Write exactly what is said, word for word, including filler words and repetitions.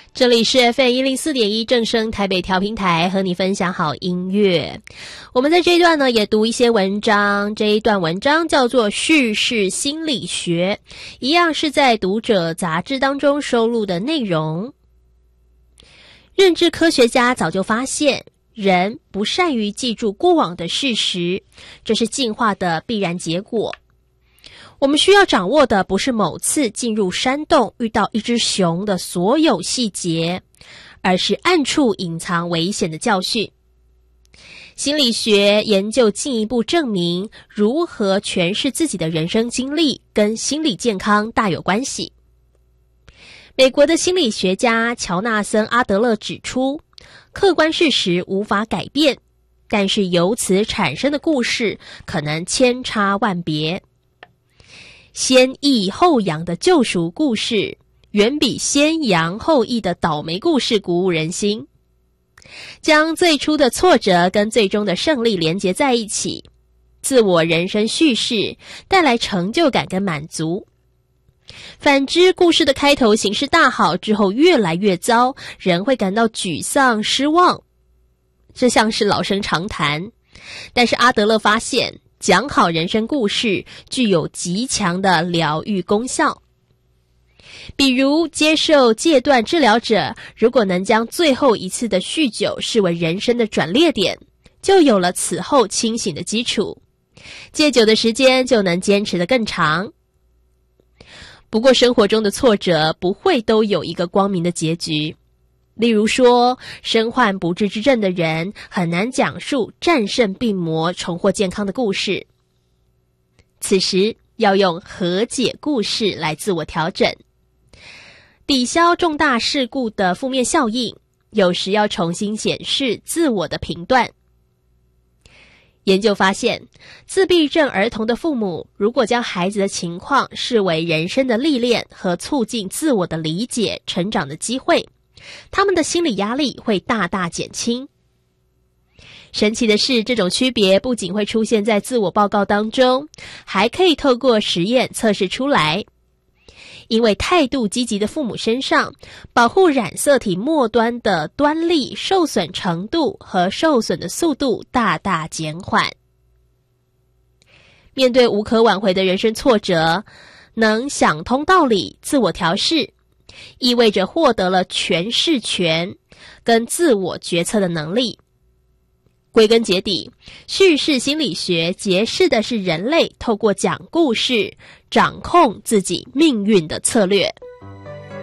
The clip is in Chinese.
这里是 F M 一零四点一 正声台北调频台，和你分享好音乐。我们在这一段呢也读一些文章，这一段文章叫做叙事心理学，一样是在读者杂志当中收录的内容。认知科学家早就发现，人不善于记住过往的事实，这是进化的必然结果。我们需要掌握的不是某次进入山洞遇到一只熊的所有细节，而是暗处隐藏危险的教训。心理学研究进一步证明，如何诠释自己的人生经历跟心理健康大有关系。美国的心理学家乔纳森·阿德勒指出，客观事实无法改变，但是由此产生的故事可能千差万别。先抑后扬的救赎故事，远比先扬后抑的倒霉故事鼓舞人心。将最初的挫折跟最终的胜利连结在一起，自我人生叙事带来成就感跟满足。反之，故事的开头形势大好，之后越来越糟，人会感到沮丧失望，这像是老生常谈。但是阿德勒发现，讲好人生故事具有极强的疗愈功效。比如接受戒断治疗者，如果能将最后一次的酗酒视为人生的转捩点，就有了此后清醒的基础，戒酒的时间就能坚持得更长。不过生活中的挫折不会都有一个光明的结局，例如说，身患不治之症的人很难讲述战胜病魔、重获健康的故事。此时要用和解故事来自我调整，抵消重大事故的负面效应，有时要重新检视自我的评断。研究发现，自闭症儿童的父母如果将孩子的情况视为人生的历练和促进自我的理解、成长的机会，他们的心理压力会大大减轻。神奇的是，这种区别不仅会出现在自我报告当中，还可以透过实验测试出来。因为态度积极的父母身上，保护染色体末端的端粒受损程度和受损的速度大大减缓。面对无可挽回的人生挫折，能想通道理、自我调试，意味着获得了诠释权跟自我决策的能力。归根结底，叙事心理学揭示的是人类透过讲故事掌控自己命运的策略。